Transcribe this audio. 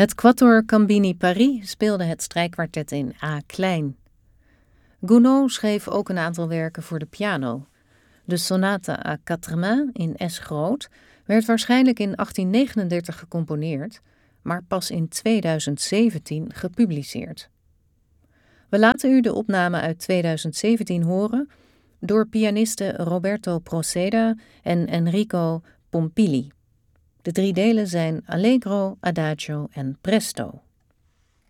Het Quatuor Cambini Paris speelde het strijkkwartet in A klein. Gounod schreef ook een aantal werken voor de piano. De sonate à quatre mains in S groot werd waarschijnlijk in 1839 gecomponeerd, maar pas in 2017 gepubliceerd. We laten u de opname uit 2017 horen door pianisten Roberto Proceda en Enrico Pompili. De 3 delen zijn Allegro, Adagio en Presto.